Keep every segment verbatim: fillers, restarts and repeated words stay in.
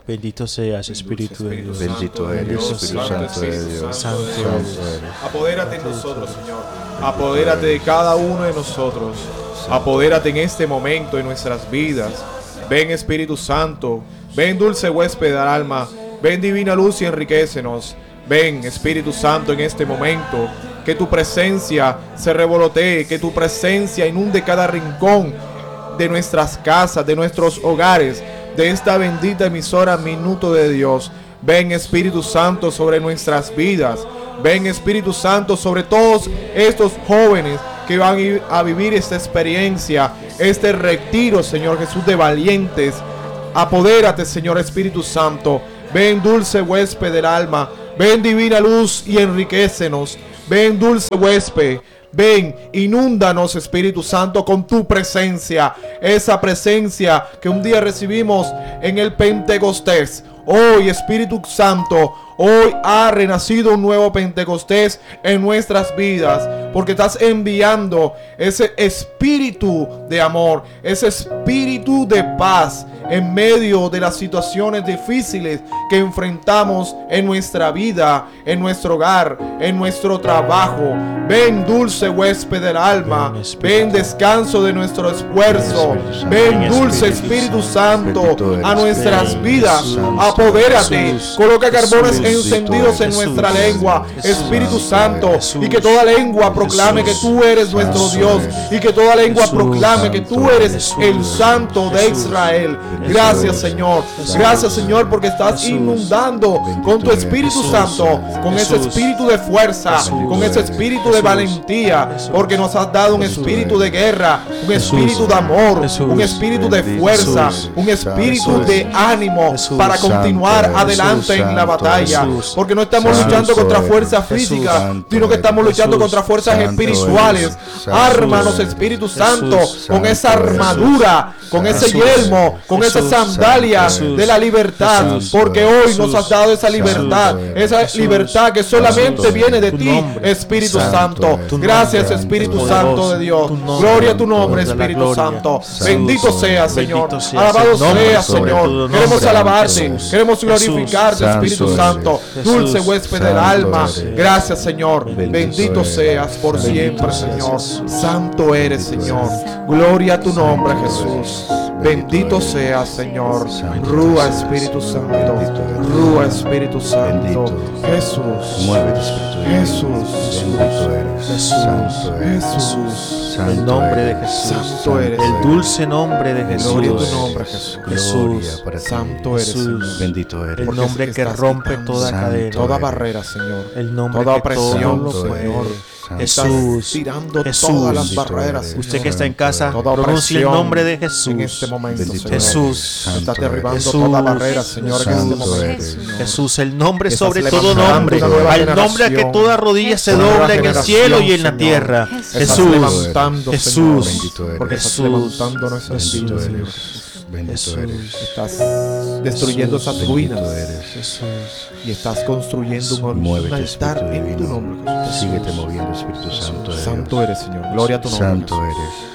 Bendito seas, Espíritu de Dios. Bendito eres, Espíritu Santo de Dios. Santo eres. Apodérate en nosotros, Señor. Apodérate de cada uno de nosotros. Apodérate en este momento en nuestras vidas. Ven, Espíritu Santo. Ven, dulce huésped del alma. Ven, divina luz, y enriquécenos. Ven, Espíritu Santo, en este momento. Que tu presencia se revolotee. Que tu presencia inunde cada rincón de nuestras casas, de nuestros hogares, de esta bendita emisora Minuto de Dios. Ven, Espíritu Santo, sobre nuestras vidas. Ven, Espíritu Santo, sobre todos estos jóvenes que van a vivir esta experiencia, este retiro, Señor Jesús, de valientes. Apodérate, Señor Espíritu Santo. Ven, dulce huésped del alma. Ven, divina luz, y enriquécenos. Ven, dulce huésped. Ven, inúndanos, Espíritu Santo, con tu presencia. Esa presencia que un día recibimos en el Pentecostés. Hoy, Espíritu Santo, hoy ha renacido un nuevo Pentecostés en nuestras vidas, porque estás enviando ese espíritu de amor, ese espíritu de paz en medio de las situaciones difíciles que enfrentamos en nuestra vida, en nuestro hogar, en nuestro trabajo. Ven, dulce huésped del alma. Ven, descanso de nuestro esfuerzo. Ven, dulce Espíritu Santo, a nuestras vidas. Apodérate. Coloca carbones encendidos en nuestra lengua, Espíritu Santo, y que toda lengua proclame que tú eres nuestro Dios, y que toda lengua proclame que tú eres el Santo de Israel. Gracias, Señor. Gracias, Señor, porque estás inundando con tu Espíritu Santo, con ese espíritu de fuerza, con ese espíritu de valentía, porque nos has dado un espíritu de guerra, un espíritu de amor, un espíritu de fuerza, un espíritu de ánimo para continuar adelante en la batalla, porque no estamos luchando contra fuerzas físicas, sino que estamos luchando contra fuerzas espirituales. Ármanos, Espíritu Santo, con esa armadura, con ese yelmo, con esas sandalias de la libertad, porque hoy nos has dado esa libertad, esa libertad que solamente viene de ti, Espíritu Santo. Gracias, Espíritu Santo de Dios. Gloria a tu nombre, Espíritu Santo. Bendito seas, Señor. Alabado seas, Señor. Queremos alabarte, queremos glorificarte, Espíritu Santo. Dulce huésped del alma. Gracias, Señor. Bendito seas por siempre, Señor. Santo eres, Señor. Gloria a tu nombre, Jesús. Bendito seas, Señor. Rúa, Espíritu Santo. Rúa, Espíritu Santo. Jesús. Muévete, Espíritu de Dios. Jesús. Bendito eres. Santo eres. Jesús. El nombre de Jesús. Santo eres. El dulce nombre de Jesús. Gloria a tu nombre, Jesús. Jesús. Santo eres, Señor. Bendito eres. El nombre que rompe toda cadena, toda barrera, Señor. el nombre Toda que opresión, todo lo Señor. puede. Estás Jesús, tirando Jesús, todas las barreras, Señor. Usted que está en casa, Toda pronuncie el opresión nombre de Jesús. en este momento, Bendito Señor. Jesús. Estás derribando Jesús. toda barrera, Señor, en este Santo momento, eres. Señor. Jesús, el nombre Estás sobre todo levantando nombre, una nueva al nombre a que generación. toda rodilla se Una nueva dobla en el generación, cielo y en la Señor. tierra. Estás Jesús, levantando, Jesús, Señor, Bendito eres. porque estás Jesús. levantando nuestras Bendito vidas, eres. Señor. Bendito Jesús. eres. Estás destruyendo Jesús. esas ruinas Bendito eres. Jesús, y estás construyendo un, un Muévete, altar Espíritu en tu divino. nombre, Jesús. Síguete moviendo, Espíritu Santo de Dios. Santo eres, Señor. Gloria a tu nombre, Santo Jesús.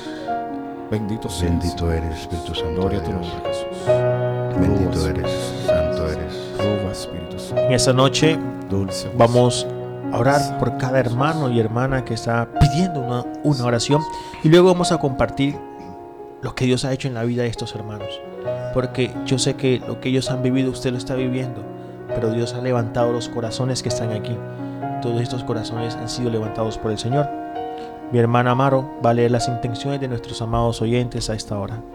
eres. Bendito seas. Bendito eres, Espíritu Santo Gloria de a tu Dios. nombre, Jesús. Bendito Rúa, eres. Santo eres. Rúa, Espíritu Santo. en esta noche Dulce. vamos a orar por cada hermano y hermana que está pidiendo una, una oración, y luego vamos a compartir lo que Dios ha hecho en la vida de estos hermanos, porque yo sé que lo que ellos han vivido usted lo está viviendo, pero Dios ha levantado los corazones que están aquí. Todos estos corazones han sido levantados por el Señor. Mi hermana Amaro va a leer las intenciones de nuestros amados oyentes a esta hora.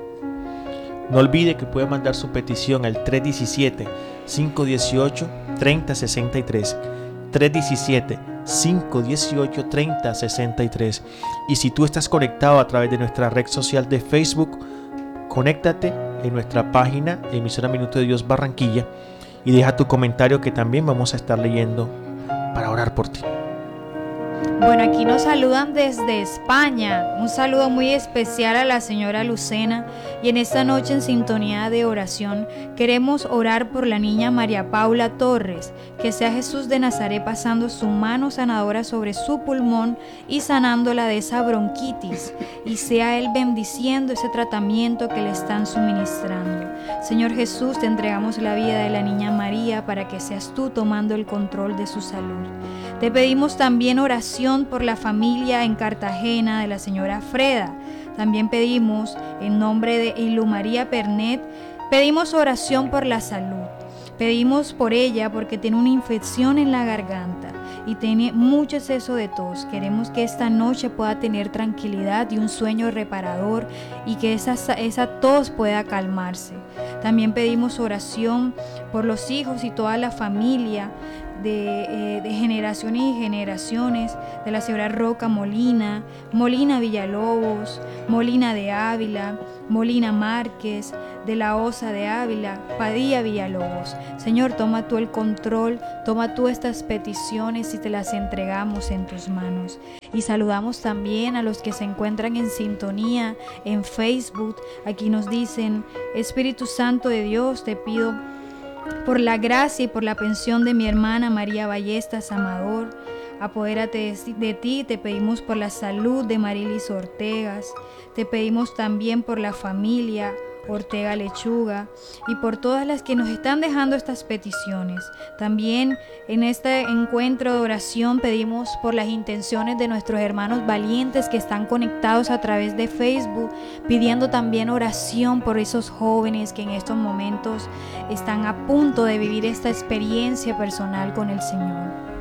No olvide que puede mandar su petición al tres uno siete, cinco uno ocho, tres cero seis tres, tres uno siete, cinco uno ocho, tres cero seis tres. Y si tú estás conectado a través de nuestra red social de Facebook, conéctate en nuestra página emisora Minuto de Dios Barranquilla y deja tu comentario, que también vamos a estar leyendo para orar por ti. Bueno, aquí nos saludan desde España. Un saludo muy especial a la señora Lucena. Y en esta noche, en sintonía de oración, queremos orar por la niña María Paula Torres. Que sea Jesús de Nazaret pasando su mano sanadora sobre su pulmón y sanándola de esa bronquitis. Y sea Él bendiciendo ese tratamiento que le están suministrando. Señor Jesús, te entregamos la vida de la niña María para que seas tú tomando el control de su salud. Te pedimos también oración por la familia en Cartagena de la señora Freda. También pedimos en nombre de Ilu María Pernet, pedimos oración por la salud. Pedimos por ella porque tiene una infección en la garganta y tiene mucho exceso de tos. Queremos que esta noche pueda tener tranquilidad y un sueño reparador y que esa, esa tos pueda calmarse. También pedimos oración por los hijos y toda la familia de, eh, de generaciones y generaciones de la señora Roca Molina, Molina Villalobos, Molina de Ávila, Molina Márquez, de la Osa de Ávila, Padilla Villalobos. Señor, toma tú el control, toma tú estas peticiones y te las entregamos en tus manos. Y saludamos también a los que se encuentran en sintonía en Facebook. Aquí nos dicen: Espíritu Santo de Dios, te pido por la gracia y por la pensión de mi hermana María Ballestas Amador. Apodérate de, de ti, te pedimos por la salud de Marilis Ortegas, te pedimos también por la familia Ortega Lechuga y por todas las que nos están dejando estas peticiones. También en este encuentro de oración pedimos por las intenciones de nuestros hermanos valientes que están conectados a través de Facebook, pidiendo también oración por esos jóvenes que en estos momentos están a punto de vivir esta experiencia personal con el Señor.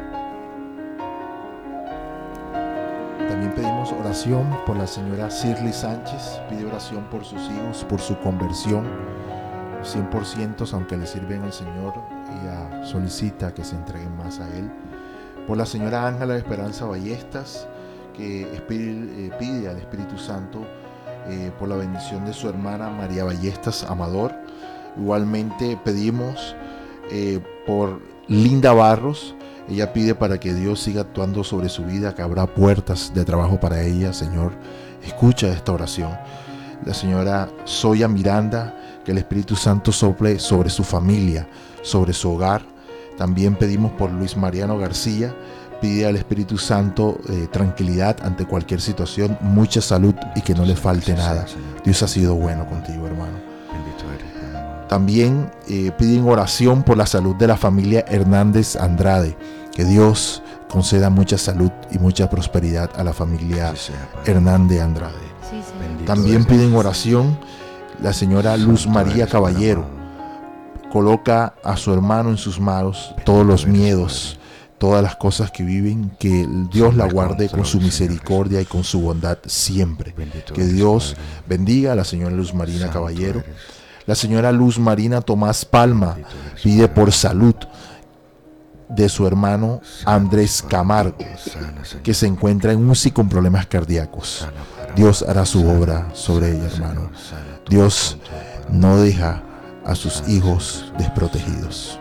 También pedimos oración por la señora Shirley Sánchez, pide oración por sus hijos, por su conversión, cien por ciento, aunque le sirven al Señor, ella solicita que se entreguen más a Él. Por la señora Ángela Esperanza Ballestas, que pide al Espíritu Santo eh, por la bendición de su hermana María Ballestas Amador. Igualmente pedimos eh, por Linda Barros. Ella pide para que Dios siga actuando sobre su vida, que habrá puertas de trabajo para ella. Señor, escucha esta oración. La señora Zoya Miranda, que el Espíritu Santo sople sobre su familia, sobre su hogar. También pedimos por Luis Mariano García, pide al Espíritu Santo eh, tranquilidad ante cualquier situación, mucha salud y que no le falte nada. Dios ha sido bueno contigo, hermano. Bendito eres. También eh, piden oración por la salud de la familia Hernández Andrade. Que Dios conceda mucha salud y mucha prosperidad a la familia Sí, sea, Hernández Andrade. Sí, sí. Bendito También eres. piden oración la señora Luz Santo María eres, Caballero. amado. Coloca a su hermano en sus manos todos los miedos, todas las cosas que viven, que Dios la guarde con su misericordia y con su bondad siempre. Bendito Que eres, Dios Padre. bendiga a la señora Luz Marina Santo Caballero. eres. La señora Luz Marina Tomás Palma Bendito eres, pide Padre. por salud de su hermano Sana, Andrés Padre. Camargo, Sana, Señor. que se encuentra en U C I con problemas cardíacos. Sana, Padre. Dios hará su Sana, obra sobre sana, ella, Señor. hermano. Sana tu Dios control, Padre. no deja a sus Sana, hijos Señor. desprotegidos.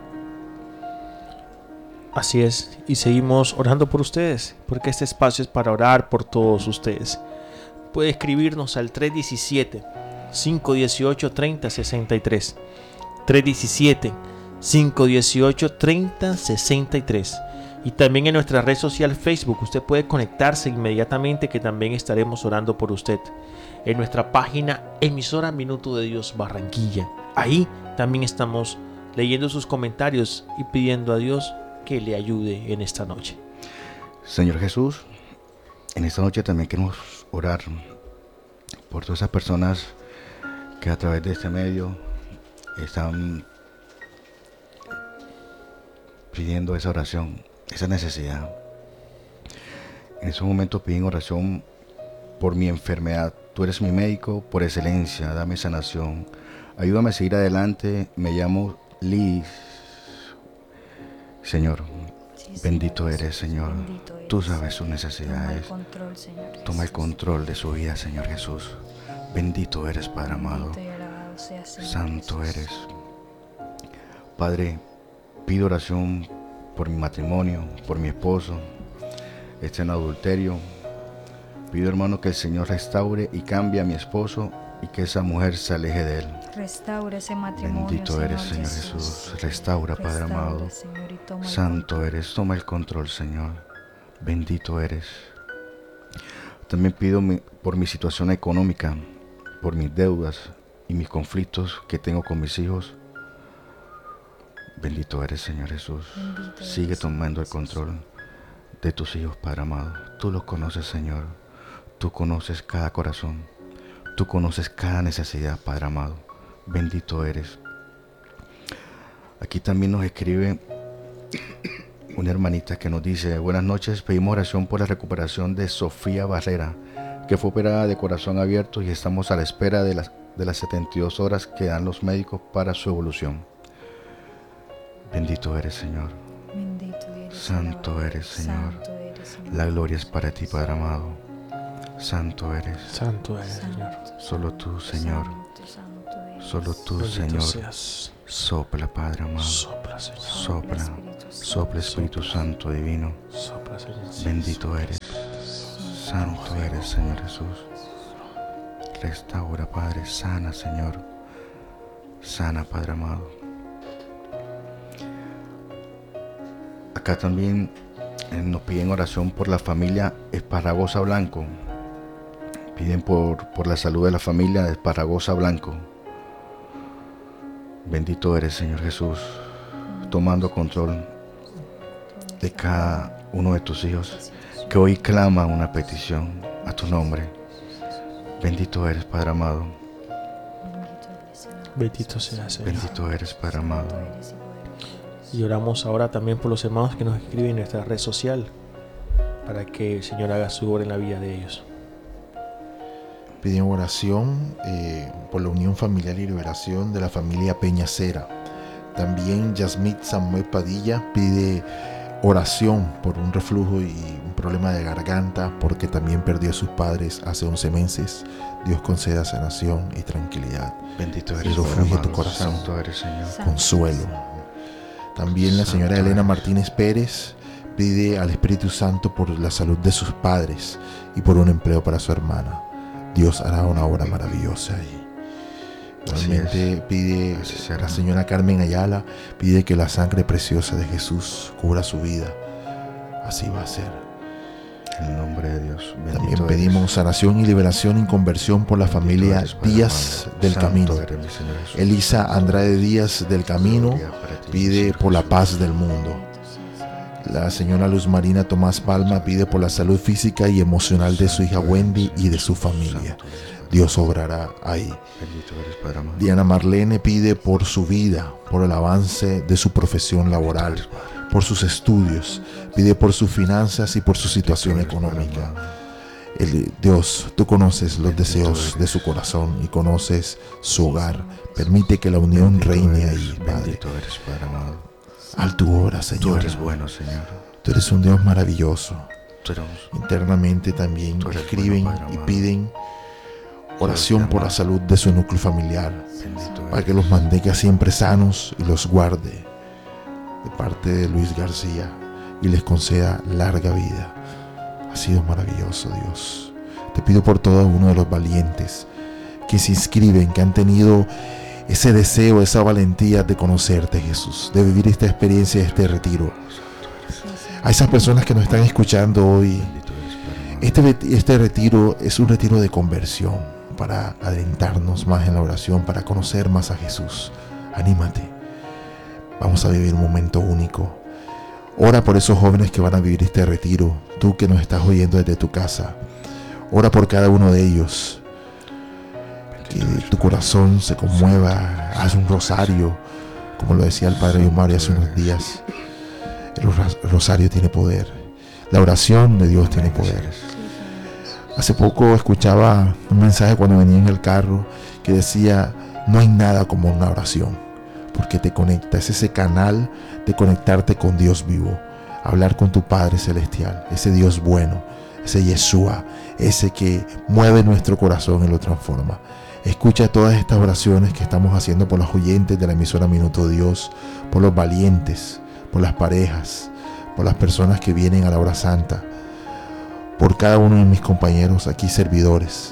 Así es, y seguimos orando por ustedes, porque este espacio es para orar por todos ustedes. Puede escribirnos al tres diecisiete, cinco dieciocho, treinta sesenta y tres. tres diecisiete, cinco dieciocho, treinta sesenta y tres. Y también en nuestra red social Facebook usted puede conectarse inmediatamente, que también estaremos orando por usted. En nuestra página Emisora Minuto de Dios Barranquilla, ahí también estamos leyendo sus comentarios y pidiendo a Dios que le ayude en esta noche. Señor Jesús, en esta noche también queremos orar por todas esas personas que a través de este medio están pidiendo esa oración, esa necesidad. En esos momentos piden oración por mi enfermedad. Tú eres mi médico por excelencia, dame sanación. Ayúdame a seguir adelante. Me llamo Liz. Señor, Sí, sí, bendito Jesús, eres, Señor. bendito eres. Tú sabes sus Toma el necesidades. control, Señor Toma el Jesús. control de su vida, Señor Jesús. Bendito eres, Padre amado. Bendito y alabado sea, Señor Santo Jesús. eres. Padre, pido oración por mi matrimonio, por mi esposo. esté en adulterio. Pido, hermano, que el Señor restaure y cambie a mi esposo y que esa mujer se aleje de él. Restaura ese matrimonio. Bendito eres, Señor Jesús. Restaura, Padre amado. Señor, y toma el Santo control. eres, toma el control, Señor. Bendito eres. También pido mi- por mi situación económica, por mis deudas y mis conflictos que tengo con mis hijos. Bendito eres, Señor Jesús. Bendito Sigue eres, tomando el Señor Jesús. control de tus hijos, Padre amado. Tú los conoces, Señor. Tú conoces cada corazón. Tú conoces cada necesidad, Padre amado. Bendito eres. Aquí también nos escribe una hermanita que nos dice: buenas noches, pedimos oración por la recuperación de Sofía Barrera, que fue operada de corazón abierto y estamos a la espera de las, de las setenta y dos horas que dan los médicos para su evolución. Bendito eres, Señor. Bendito eres, Santo Señor. eres, Señor. Santo eres, Señor. La gloria es para ti, Padre amado. Santo eres. Santo eres, Señor. Santo, Solo tú, Señor. Santo, santo eres. Solo tú, Bendito Señor. seas. Sopla, Padre amado. Sopla, Señor. Sopla. Espíritu Santo. Sopla, Espíritu Santo divino. Sopla, Señor. Bendito eres. Santo eres, Señor Jesús. Restaura, Padre. Sana, Señor. Sana, Padre amado. Acá también eh, nos piden oración por la familia Esparragosa Blanco. Piden por, por la salud de la familia Esparragosa Blanco. Bendito eres, Señor Jesús, tomando control de cada uno de tus hijos que hoy clama una petición a tu nombre. Bendito eres, Padre amado. Bendito eres, Señor. Bendito sea, Señor. Bendito eres, Padre amado. Santo eres y poderoso eres. Y oramos ahora también por los hermanos que nos escriben en nuestra red social, para que el Señor haga su obra en la vida de ellos. Piden oración eh, por la unión familiar y liberación de la familia Peñacera. También Yasmit Samuel Padilla pide oración por un reflujo y un problema de garganta, porque también perdió a sus padres hace once meses. Dios conceda sanación y tranquilidad. Bendito Y eres, Padre refluye tu amado. corazón. Santo eres, Señor. Santo Consuelo. eres, También la señora Santo Elena eres. Martínez Pérez pide al Espíritu Santo por la salud de sus padres y por un empleo para su hermana. Dios hará una obra maravillosa ahí. Así Igualmente es. pide Así será. la señora Carmen Ayala, pide que la sangre preciosa de Jesús cubra su vida. Así va a ser. En el nombre de Dios. Bendito También eres. pedimos sanación y liberación y conversión por la Bendito familia eres, Padre Díaz amado. del Santo Camino. eres, mi Señor Jesús. Elisa Andrade Díaz del Camino Gloria para ti, pide Señor por la Jesús. paz del mundo. La señora Luz Marina Tomás Palma pide por la salud física y emocional de su hija Wendy y de su familia. Santo eres, Padre. Dios obrará ahí. Bendito eres, Padre amado. Diana Marlene pide por su vida, por el avance de su profesión laboral, por sus estudios, pide por sus finanzas y por su situación económica. El, Dios, tú conoces los deseos de su corazón y conoces su hogar. Permite que la unión Bendito reine eres, ahí, Padre. Bendito eres, Padre amado. Haz tu obra, Tú Señor. eres bueno, Señor. Tú eres un Dios maravilloso. Tú eres Internamente también Tú eres escriben bueno, Padre y amado. piden oración por la salud de su núcleo familiar, bendito para que eres. los mantenga siempre sanos y los guarde, de parte de Luis García, y les conceda larga vida. Ha sido maravilloso, Dios. Te pido por todo uno de los valientes que se inscriben, que han tenido ese deseo, esa valentía de conocerte, Jesús, de vivir esta experiencia, este retiro. A esas personas que nos están escuchando hoy, Bendito eres, Padre amado. este, este retiro es un retiro de conversión, para adentrarnos más en la oración, para conocer más a Jesús. Anímate. Vamos a vivir un momento único. Ora por esos jóvenes que van a vivir este retiro. Tú que nos estás oyendo desde tu casa, ora por cada uno de ellos. Que tu corazón se conmueva. Haz un rosario, como lo decía el Padre Omar hace unos días. El ros- rosario tiene poder. La oración de Dios tiene poder. Hace poco escuchaba un mensaje cuando venía en el carro que decía: no hay nada como una oración, porque te conecta, es ese canal de conectarte con Dios vivo, hablar con tu Padre Celestial, ese Dios bueno, ese Yeshua, ese que mueve nuestro corazón y lo transforma. Escucha todas estas oraciones que estamos haciendo por los oyentes de la emisora Minuto Dios, por los valientes, por las parejas, por las personas que vienen a la hora santa, por cada uno de mis compañeros aquí servidores.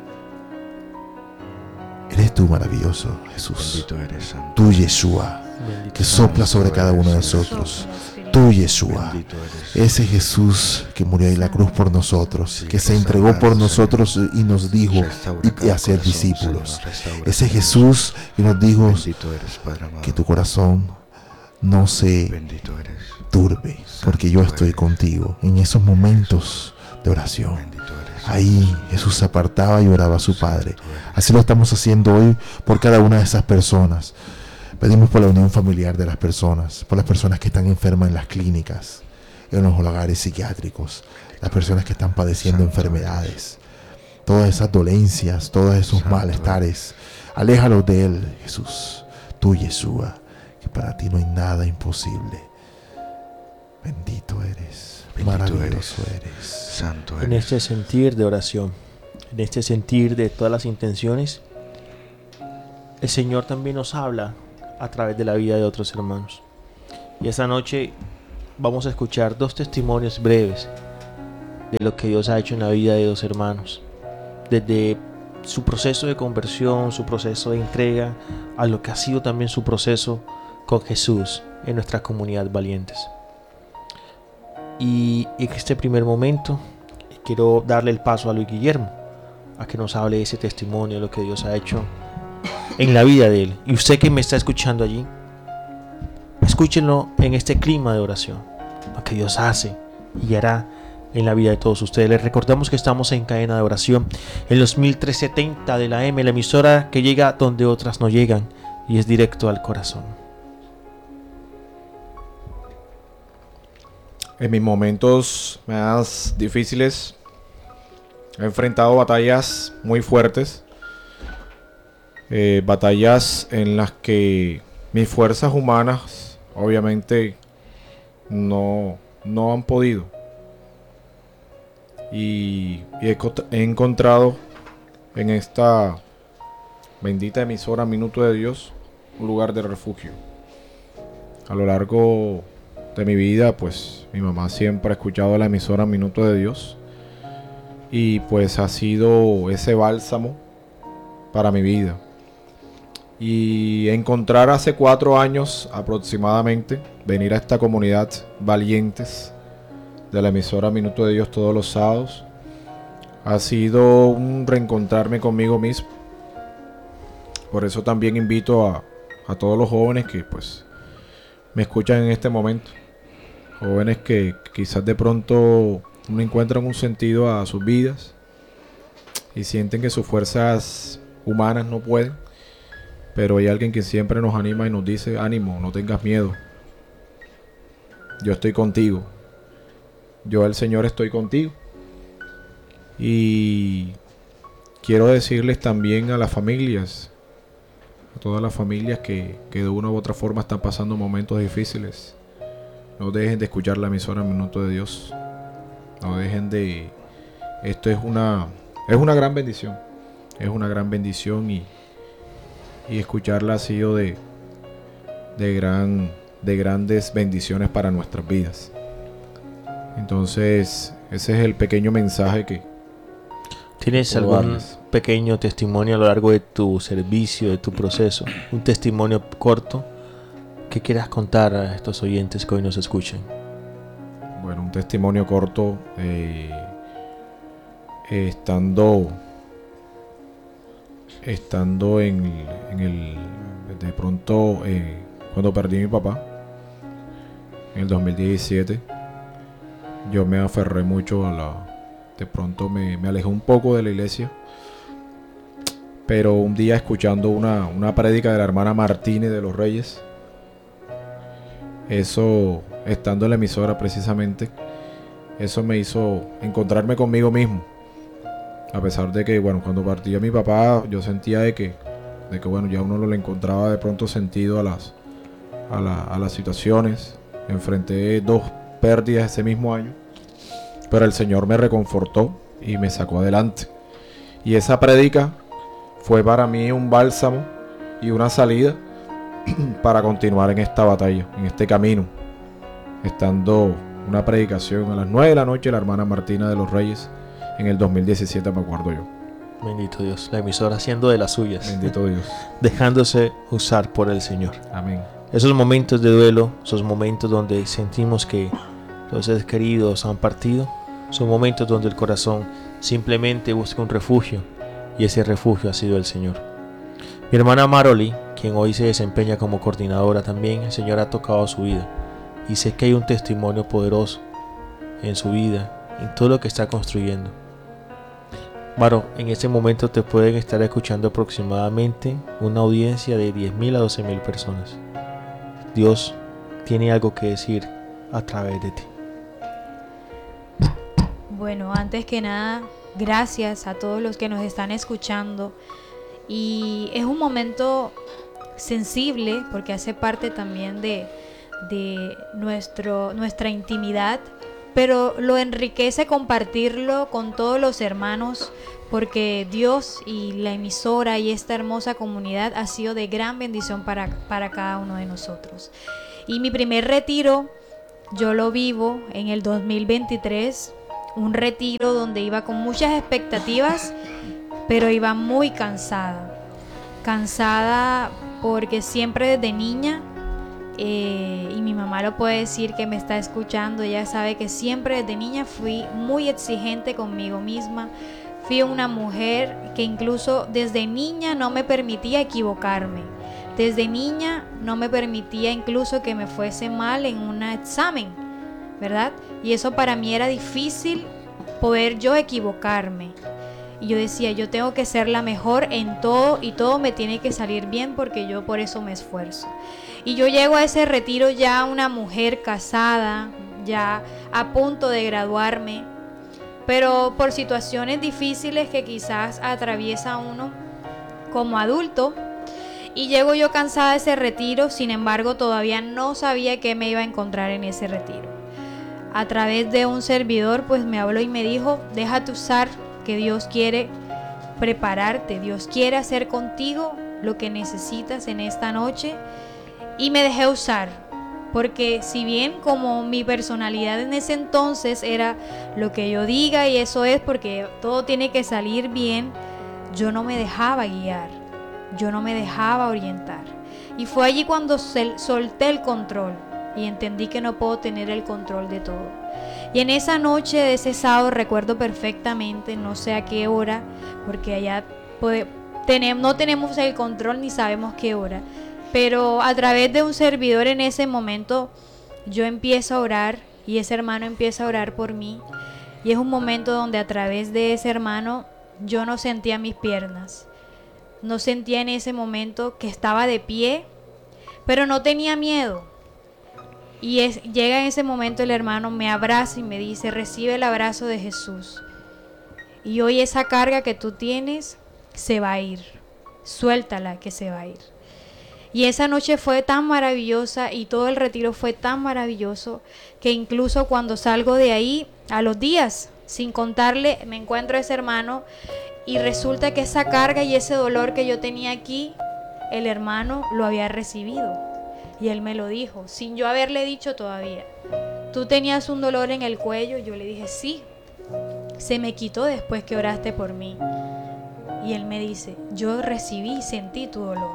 Eres tú maravilloso, Jesús. Bendito eres, Santo. Tú, Yeshua, Bendito que sea. sopla sobre cada uno de nosotros. Tú, Yeshua, Bendito eres. ese Jesús que murió en la cruz por nosotros, Sí, que se consagrado, entregó por Señor. nosotros y nos dijo, Restaura id cada a ser corazón, discípulos. Señor, restaura Ese cada Jesús que nos dijo Bendito eres, Padre amado. que tu corazón no se Bendito eres. turbe, porque yo estoy contigo en esos momentos de oración. Bendito eres. Ahí Jesús se apartaba y oraba a su Padre. Así lo estamos haciendo hoy por cada una de esas personas. Pedimos por la unión familiar de las personas, por las personas que están enfermas en las clínicas, en los hogares psiquiátricos, las personas que están padeciendo Santo enfermedades, todas esas dolencias, todos esos Santo malestares. Aléjalos de Él, Jesús. Tú, Yeshua, que para ti no hay nada imposible. Bendito eres, Bendito maravilloso eres. Santo En eres. este sentir de oración, en este sentir de todas las intenciones, el Señor también nos habla a través de la vida de otros hermanos. Y esta noche vamos a escuchar dos testimonios breves de lo que Dios ha hecho en la vida de dos hermanos, desde su proceso de conversión, su proceso de entrega, a lo que ha sido también su proceso con Jesús en nuestra comunidad Valientes. Y en este primer momento quiero darle el paso a Luis Guillermo a que nos hable de ese testimonio de lo que Dios ha hecho en la vida de él. Y usted que me está escuchando allí, escúchenlo en este clima de oración, lo que Dios hace y hará en la vida de todos ustedes. Les recordamos que estamos en cadena de oración en los mil trescientos setenta de la M, la emisora que llega donde otras no llegan y es directo al corazón. En mis momentos más difíciles he enfrentado batallas muy fuertes, eh, batallas en las que mis fuerzas humanas obviamente no, no han podido, y, y he, he encontrado en esta bendita emisora Minuto de Dios un lugar de refugio. A lo largo de mi vida, pues mi mamá siempre ha escuchado la emisora Minuto de Dios y pues ha sido ese bálsamo para mi vida. Y encontrar hace cuatro años aproximadamente, venir a esta comunidad Valientes de la emisora Minuto de Dios todos los sábados, ha sido un reencontrarme conmigo mismo. Por eso también invito a, a todos los jóvenes que pues me escuchan en este momento. Jóvenes que quizás de pronto no encuentran un sentido a sus vidas y sienten que sus fuerzas humanas no pueden, pero hay alguien que siempre nos anima y nos dice: ánimo, no tengas miedo, yo estoy contigo, yo el Señor estoy contigo. Y quiero decirles también a las familias, a todas las familias que, que de una u otra forma están pasando momentos difíciles: no dejen de escuchar la emisora Minuto de Dios. No dejen de... Esto es una... Es una gran bendición. Es una gran bendición y... Y escucharla ha sido de... De gran... De grandes bendiciones para nuestras vidas. Entonces, ese es el pequeño mensaje que... ¿Tienes puedo algún darles. pequeño testimonio a lo largo de tu servicio, de tu proceso? Un testimonio corto que quieras contar a estos oyentes que hoy nos escuchen. Bueno, un testimonio corto. Eh, eh, estando estando en, en el de pronto eh, cuando perdí a mi papá en el dos mil diecisiete, yo me aferré mucho a la de pronto me, me alejé un poco de la iglesia, pero un día escuchando una, una prédica de la hermana Martínez de los Reyes, eso, estando en la emisora precisamente, eso me hizo encontrarme conmigo mismo. A pesar de que, bueno, cuando partía mi papá, yo sentía de que, de que bueno, ya uno no le encontraba de pronto sentido a las, a, la, a las situaciones. Enfrenté dos pérdidas ese mismo año, pero el Señor me reconfortó y me sacó adelante. Y esa prédica fue para mí un bálsamo y una salida para continuar en esta batalla, en este camino, estando una predicación a las nueve de la noche, la hermana Martina de los Reyes, en el dos mil diecisiete, me acuerdo yo. Bendito Dios, la emisora haciendo de las suyas. Bendito Dios. Dejándose usar por el Señor. Amén. Esos momentos de duelo, esos momentos donde sentimos que los seres queridos han partido, son momentos donde el corazón simplemente busca un refugio, y ese refugio ha sido el Señor. Mi hermana Maroli, quien hoy se desempeña como coordinadora también, el Señor ha tocado su vida, y sé que hay un testimonio poderoso en su vida, en todo lo que está construyendo. Maro, en este momento te pueden estar escuchando aproximadamente una audiencia de diez mil a doce mil personas. Dios tiene algo que decir a través de ti. Bueno, antes que nada, gracias a todos los que nos están escuchando. Y es un momento sensible porque hace parte también de, de nuestro, nuestra intimidad, pero lo enriquece compartirlo con todos los hermanos, porque Dios y la emisora y esta hermosa comunidad ha sido de gran bendición para, para cada uno de nosotros. Y mi primer retiro yo lo vivo en el dos mil veintitrés, un retiro donde iba con muchas expectativas, pero iba muy cansada. Cansada porque siempre desde niña, eh, y mi mamá lo puede decir que me está escuchando, ella sabe que siempre desde niña fui muy exigente conmigo misma. Fui una mujer que incluso desde niña no me permitía equivocarme. Desde niña no me permitía incluso que me fuese mal en un examen, ¿verdad? Y eso para mí era difícil, poder yo equivocarme. Y yo decía, yo tengo que ser la mejor en todo y todo me tiene que salir bien porque yo por eso me esfuerzo. Y yo llego a ese retiro ya una mujer casada, ya a punto de graduarme, pero por situaciones difíciles que quizás atraviesa uno como adulto. Y llego yo cansada de ese retiro, sin embargo todavía no sabía qué me iba a encontrar en ese retiro. A través de un servidor pues me habló y me dijo, déjate usar, que Dios quiere prepararte, Dios quiere hacer contigo lo que necesitas en esta noche. Y me dejé usar, porque si bien como mi personalidad en ese entonces era lo que yo diga y eso es porque todo tiene que salir bien, yo no me dejaba guiar, yo no me dejaba orientar. Y fue allí cuando solté el control y entendí que no puedo tener el control de todo. Y en esa noche de ese sábado recuerdo perfectamente, no sé a qué hora, porque allá puede, tenemos, no tenemos el control ni sabemos qué hora, pero a través de un servidor en ese momento yo empiezo a orar y ese hermano empieza a orar por mí. Y es un momento donde a través de ese hermano yo no sentía mis piernas, no sentía en ese momento que estaba de pie, pero no tenía miedo. Y es, llega en ese momento el hermano, me abraza y me dice, recibe el abrazo de Jesús. Y hoy esa carga que tú tienes se va a ir, suéltala que se va a ir. Y esa noche fue tan maravillosa y todo el retiro fue tan maravilloso que incluso cuando salgo de ahí, a los días, sin contarle, me encuentro a ese hermano y resulta que esa carga y ese dolor que yo tenía aquí, el hermano lo había recibido. Y él me lo dijo, sin yo haberle dicho todavía. Tú tenías un dolor en el cuello. Yo le dije, sí, se me quitó después que oraste por mí. Y él me dice, yo recibí y sentí tu dolor.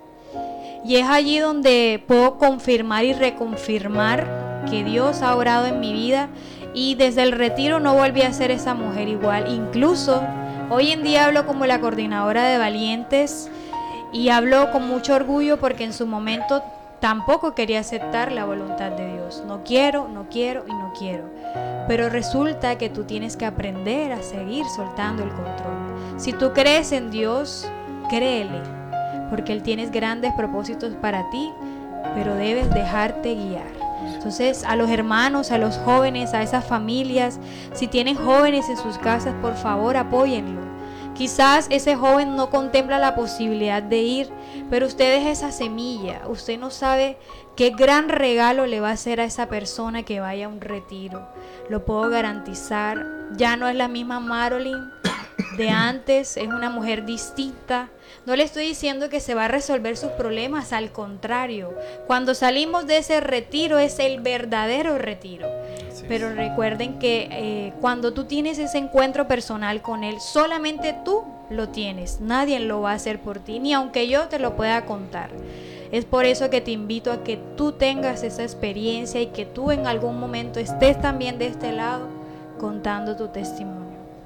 Y es allí donde puedo confirmar y reconfirmar que Dios ha orado en mi vida. Y desde el retiro no volví a ser esa mujer igual. Incluso hoy en día hablo como la coordinadora de Valientes. Y hablo con mucho orgullo porque en su momento tampoco quería aceptar la voluntad de Dios. No quiero, no quiero y no quiero. Pero resulta que tú tienes que aprender a seguir soltando el control. Si tú crees en Dios, créele, porque Él tiene grandes propósitos para ti, pero debes dejarte guiar. Entonces, a los hermanos, a los jóvenes, a esas familias, si tienen jóvenes en sus casas, por favor, apóyenlo. Quizás ese joven no contempla la posibilidad de ir, pero usted es esa semilla. Usted no sabe qué gran regalo le va a hacer a esa persona que vaya a un retiro. Lo puedo garantizar. Ya no es la misma Marilyn de antes, es una mujer distinta. No le estoy diciendo que se va a resolver sus problemas, al contrario. Cuando salimos de ese retiro es el verdadero retiro. Pero recuerden que eh, cuando tú tienes ese encuentro personal con Él, solamente tú lo tienes. Nadie lo va a hacer por ti, ni aunque yo te lo pueda contar. Es por eso que te invito a que tú tengas esa experiencia y que tú en algún momento estés también de este lado contando tu testimonio.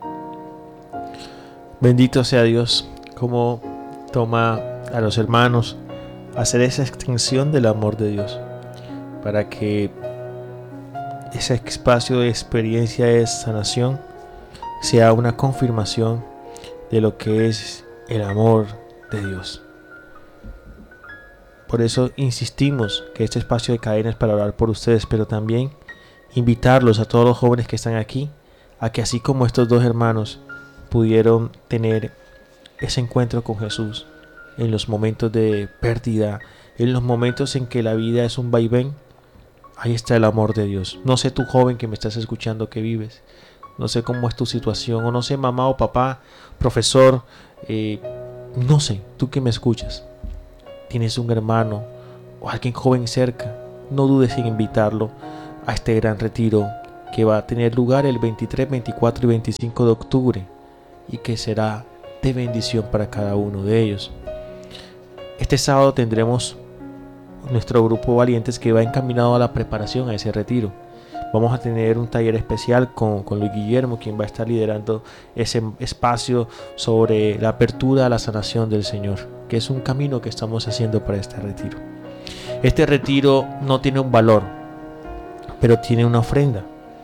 Bendito sea Dios, como toma a los hermanos a hacer esa extensión del amor de Dios, para que ese espacio de experiencia de sanación sea una confirmación de lo que es el amor de Dios. Por eso insistimos que este espacio de cadena es para orar por ustedes, pero también invitarlos a todos los jóvenes que están aquí a que, así como estos dos hermanos pudieron tener ese encuentro con Jesús en los momentos de pérdida, en los momentos en que la vida es un vaivén, ahí está el amor de Dios. No sé tú, joven que me estás escuchando, que vives, no sé cómo es tu situación, o no sé, mamá o papá, profesor, eh, no sé, tú que me escuchas, tienes un hermano o alguien joven cerca, no dudes en invitarlo a este gran retiro que va a tener lugar el veintitrés, veinticuatro y veinticinco de octubre y que será de bendición para cada uno de ellos. Este sábado tendremos nuestro grupo Valientes que va encaminado a la preparación a ese retiro. Vamos a tener un taller especial con, con Luis Guillermo, quien va a estar liderando ese espacio sobre la apertura a la sanación del Señor, que es un camino que estamos haciendo para este retiro. Este retiro no tiene un valor, pero tiene una ofrenda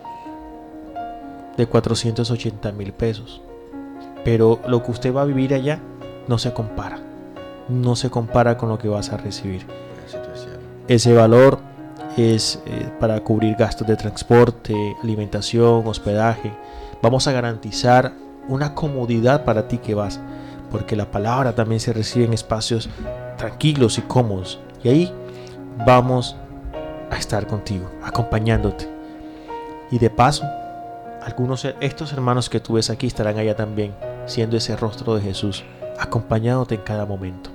de cuatrocientos ochenta mil pesos. Pero lo que usted va a vivir allá no se compara, no se compara con lo que vas a recibir. Ese valor es eh, para cubrir gastos de transporte, alimentación, hospedaje. Vamos a garantizar una comodidad para ti que vas, porque la palabra también se recibe en espacios tranquilos y cómodos. Y ahí vamos a estar contigo, acompañándote. Y de paso, algunos de estos hermanos que tú ves aquí estarán allá también, siendo ese rostro de Jesús, acompañándote en cada momento.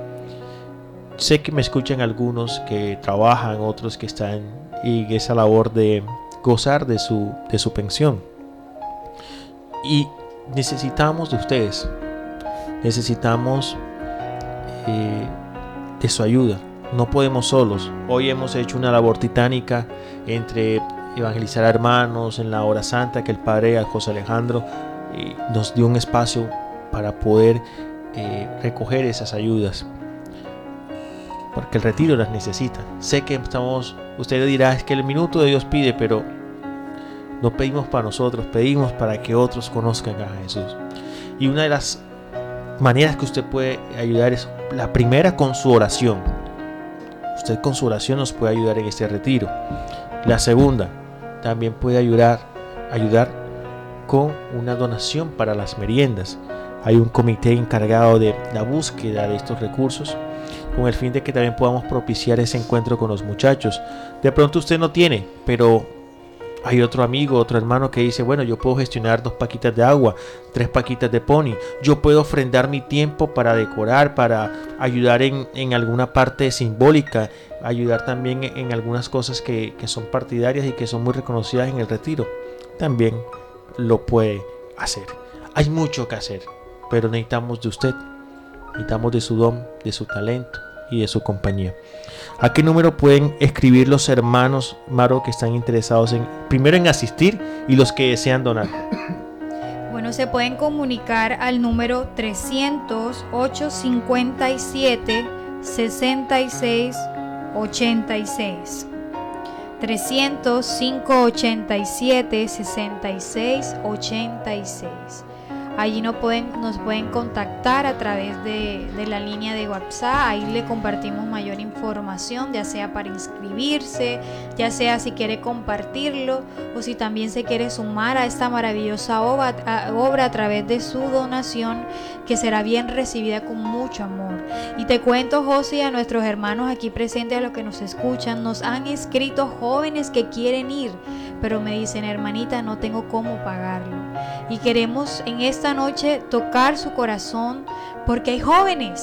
Sé que me escuchan algunos que trabajan, otros que están en esa labor de gozar de su, de su pensión. Y necesitamos de ustedes, necesitamos eh, de su ayuda. No podemos solos. Hoy hemos hecho una labor titánica entre evangelizar a hermanos en la hora santa, que el padre José Alejandro eh, nos dio un espacio para poder eh, recoger esas ayudas, porque el retiro las necesita. Sé que estamos, usted dirá, es que el minuto de Dios pide, pero no pedimos para nosotros, pedimos para que otros conozcan a Jesús. Y una de las maneras que usted puede ayudar es la primera, con su oración. Usted con su oración nos puede ayudar en este retiro. La segunda, también puede ayudar, ayudar con una donación para las meriendas. Hay un comité encargado de la búsqueda de estos recursos, con el fin de que también podamos propiciar ese encuentro con los muchachos. De pronto usted no tiene, pero hay otro amigo, otro hermano que dice, bueno, yo puedo gestionar dos paquitas de agua, tres paquitas de pony, yo puedo ofrendar mi tiempo para decorar, para ayudar en, en alguna parte simbólica, ayudar también en, en algunas cosas que, que son partidarias y que son muy reconocidas en el retiro. También lo puede hacer. Hay mucho que hacer, pero necesitamos de usted, necesitamos de su don, de su talento y de su compañía. ¿A qué número pueden escribir los hermanos, Maro, que están interesados en, primero en asistir, y los que desean donar? Bueno, se pueden comunicar al número trescientos, ochocientos cincuenta y siete, sesenta y seis, ochenta y seis. trescientos, cinco ochenta y siete, sesenta y seis, ochenta y seis. Allí nos pueden, nos pueden contactar a través de, de la línea de WhatsApp. Ahí le compartimos mayor información, ya sea para inscribirse, ya sea si quiere compartirlo o si también se quiere sumar a esta maravillosa obra a, obra a través de su donación, que será bien recibida con mucho amor. Y te cuento, José, a nuestros hermanos aquí presentes, a los que nos escuchan, nos han escrito jóvenes que quieren ir, pero me dicen, hermanita, no tengo cómo pagarlo. Y queremos en esta noche tocar su corazón, porque hay jóvenes,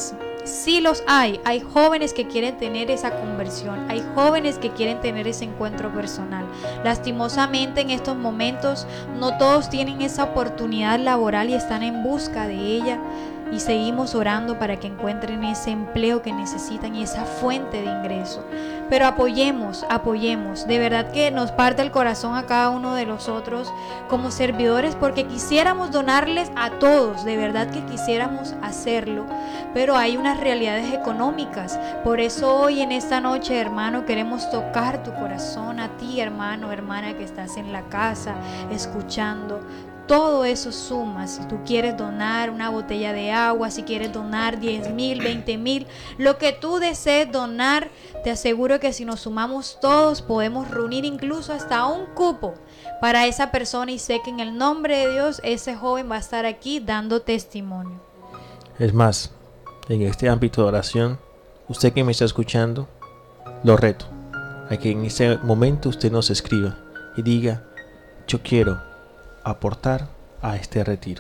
sí los hay. Hay jóvenes que quieren tener esa conversión. Hay jóvenes que quieren tener ese encuentro personal. Lastimosamente en estos momentos no todos tienen esa oportunidad laboral y están en busca de ella. Y seguimos orando para que encuentren ese empleo que necesitan y esa fuente de ingreso. Pero apoyemos, apoyemos. De verdad que nos parte el corazón a cada uno de nosotros como servidores, porque quisiéramos donarles a todos. De verdad que quisiéramos hacerlo. Pero hay unas realidades económicas. Por eso hoy en esta noche, hermano, queremos tocar tu corazón, a ti, hermano, hermana, que estás en la casa escuchando. Todo eso suma. Si tú quieres donar una botella de agua, si quieres donar diez mil, veinte mil, lo que tú desees donar, te aseguro que si nos sumamos todos podemos reunir incluso hasta un cupo para esa persona, y sé que en el nombre de Dios ese joven va a estar aquí dando testimonio. Es más, en este ámbito de oración, usted que me está escuchando, lo reto a que en ese momento usted nos escriba y diga: yo quiero aportar a este retiro,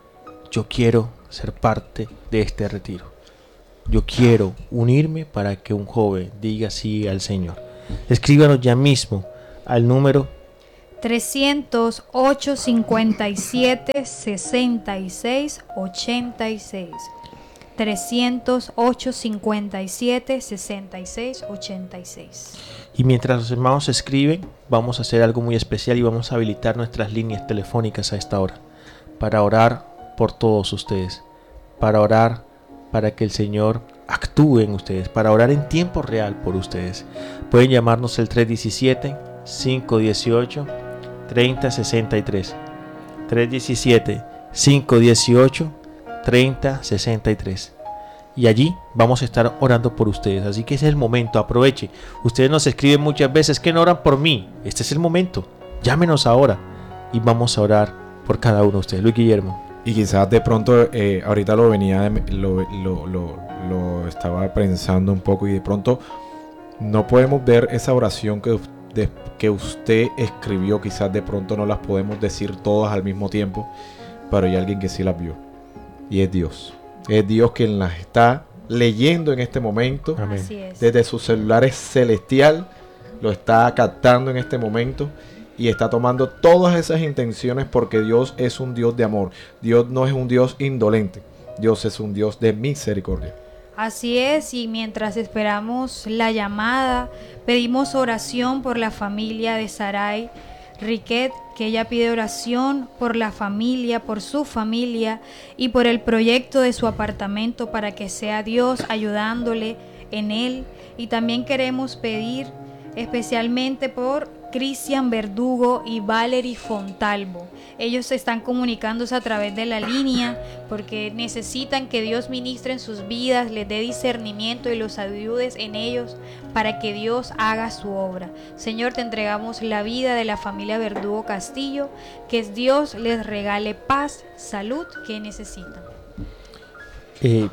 yo quiero ser parte de este retiro, yo quiero unirme para que un joven diga sí al Señor. Escríbanos ya mismo al número trescientos ocho, cincuenta y siete, sesenta y seis, ochenta y seis. trescientos ocho, cincuenta y siete, sesenta y seis, ochenta y seis. Y mientras los hermanos escriben, vamos a hacer algo muy especial y vamos a habilitar nuestras líneas telefónicas a esta hora para orar por todos ustedes, para orar para que el Señor actúe en ustedes, para orar en tiempo real por ustedes. Pueden llamarnos el tres diecisiete, cinco dieciocho, treinta sesenta y tres, tres diecisiete, cinco dieciocho, treinta sesenta y tres. Y allí vamos a estar orando por ustedes. Así que ese es el momento, aproveche. Ustedes nos escriben muchas veces que no oran por mí. Este es el momento, llámenos ahora y vamos a orar por cada uno de ustedes. Luis Guillermo. Y quizás de pronto, eh, ahorita lo venía, lo, lo, lo, lo estaba pensando un poco, y de pronto no podemos ver esa oración que, de, que usted escribió. Quizás de pronto no las podemos decir todas al mismo tiempo, pero hay alguien que sí las vio, y es Dios. Es Dios quien las está leyendo en este momento. Amén. Así es. Desde su celular celestial lo está captando en este momento y está tomando todas esas intenciones, porque Dios es un Dios de amor. Dios no es un Dios indolente. Dios es un Dios de misericordia. Así es, y mientras esperamos la llamada, pedimos oración por la familia de Sarai Riquet, que ella pide oración por la familia, por su familia y por el proyecto de su apartamento, para que sea Dios ayudándole en él. Y también queremos pedir especialmente por Cristian Verdugo y Valerie Fontalvo. Ellos se están comunicándose a través de la línea porque necesitan que Dios ministre en sus vidas, les dé discernimiento y los ayudes en ellos para que Dios haga su obra. Señor, te entregamos la vida de la familia Verdugo Castillo, que Dios les regale paz, salud que necesitan. Eh,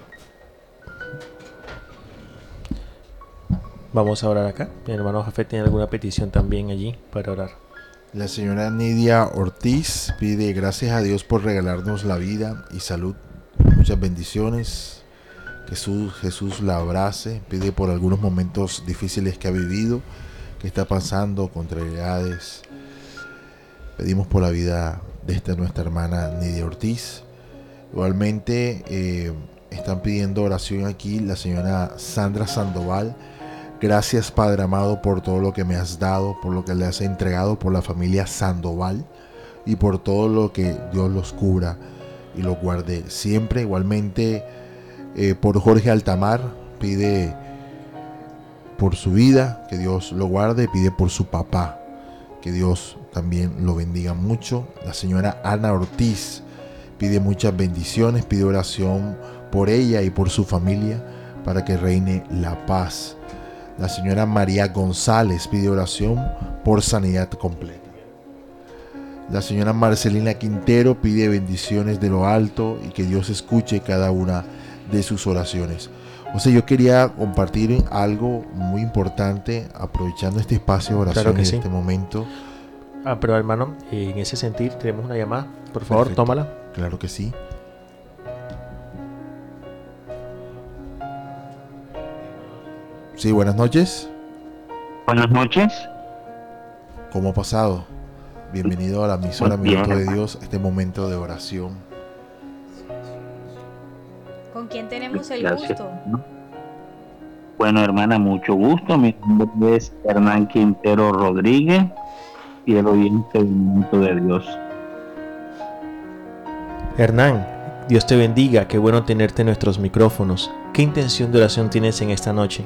Vamos a orar acá. Mi hermano Jafé tiene alguna petición también allí para orar. La señora Nidia Ortiz pide gracias a Dios por regalarnos la vida y salud. Muchas bendiciones. Que Jesús, Jesús la abrace. Pide por algunos momentos difíciles que ha vivido, que está pasando, contrariedades. Pedimos por la vida de esta nuestra hermana Nidia Ortiz. Igualmente eh, están pidiendo oración aquí la señora Sandra Sandoval. Gracias, Padre amado, por todo lo que me has dado, por lo que le has entregado, por la familia Sandoval y por todo lo que Dios los cubra y los guarde siempre. Igualmente eh, por Jorge Altamar, pide por su vida, que Dios lo guarde, pide por su papá, que Dios también lo bendiga mucho. La señora Ana Ortiz pide muchas bendiciones, pide oración por ella y por su familia para que reine la paz. La señora María González pide oración por sanidad completa. La señora Marcelina Quintero pide bendiciones de lo alto y que Dios escuche cada una de sus oraciones. O sea, yo quería compartir algo muy importante, aprovechando este espacio de oración, claro en sí. este momento. Ah, pero hermano, en ese sentido tenemos una llamada. Por favor, Perfecto. tómala. Claro que sí. Sí, buenas noches. Buenas noches. ¿Cómo ha pasado? Bienvenido a la emisora Muy bien, Minuto de hermano. Dios, este momento de oración. ¿Con quién tenemos el Gracias. gusto? Bueno, hermana, mucho gusto. Mi nombre es Hernán Quintero Rodríguez y el oyente del Minuto de Dios. Hernán, Dios te bendiga, qué bueno tenerte en nuestros micrófonos. ¿Qué intención de oración tienes en esta noche?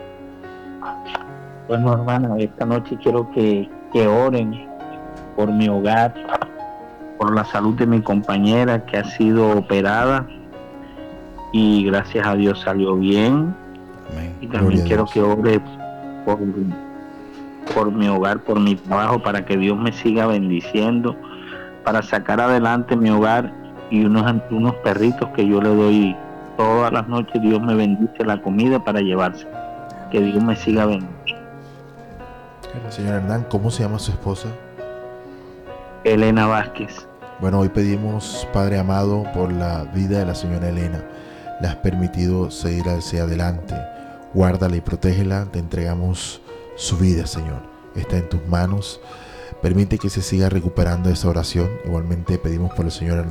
Bueno, hermana, esta noche quiero que, que oren por mi hogar, por la salud de mi compañera que ha sido operada y gracias a Dios salió bien. Amén. Y también Gloria a quiero Dios. que ore por, por mi hogar, por mi trabajo, para que Dios me siga bendiciendo, para sacar adelante mi hogar y unos, unos perritos que yo le doy todas las noches. Dios me bendice la comida para llevarse. Que Dios me siga bendiciendo. Señor Hernán, ¿cómo se llama su esposa? Elena Vázquez. Bueno, hoy pedimos, Padre amado, por la vida de la señora Elena. Le has permitido seguir hacia adelante. Guárdala y protégela. Te entregamos su vida, Señor. Está en tus manos. Permite que se siga recuperando esa oración. Igualmente pedimos por el Señor Hernán